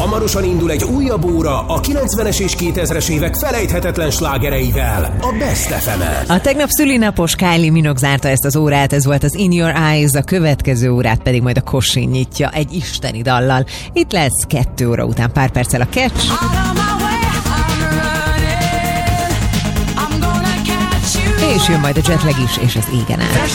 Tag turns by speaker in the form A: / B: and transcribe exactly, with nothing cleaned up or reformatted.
A: hamarosan indul egy újabb óra a kilencvenes és kétezres évek felejthetetlen slágereivel, a Best ef emen.
B: A tegnap szülinapos Kylie Minogue zárta ezt az órát, ez volt az In Your Eyes, a következő órát pedig majd a Kosin nyitja egy isteni dallal. Itt lesz kettő óra után pár perccel a Catch. És jön majd a Jetlag is, és az égen át.